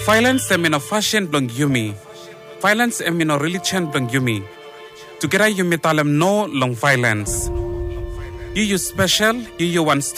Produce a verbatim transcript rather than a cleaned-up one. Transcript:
Violence em ino fashion blong yumi. Violence em ino religion blong yumi. Together yumi talem no long violence. You you special, you you one